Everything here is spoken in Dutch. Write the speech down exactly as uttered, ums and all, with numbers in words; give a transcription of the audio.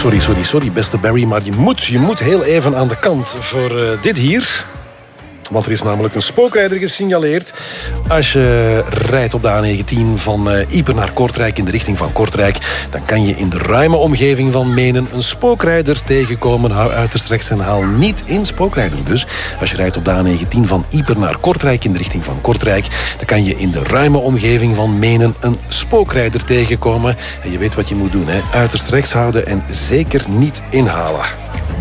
Sorry, sorry, sorry, beste Barry, maar je moet, je moet heel even aan de kant voor uh, dit hier. Want er is namelijk een spookrijder gesignaleerd. Als je rijdt op de A negentien van uh, Ieper naar Kortrijk in de richting van Kortrijk, dan kan je in de ruime omgeving van Menen een spookrijder tegenkomen. Hou uiterst rechts en haal niet in spookrijder dus. Als je rijdt op de A negentien van Ieper naar Kortrijk in de richting van Kortrijk, dan kan je in de ruime omgeving van Menen een spookrijder tegenkomen. En je weet wat je moet doen, hè? Uiterst rechts houden en zeker niet inhalen.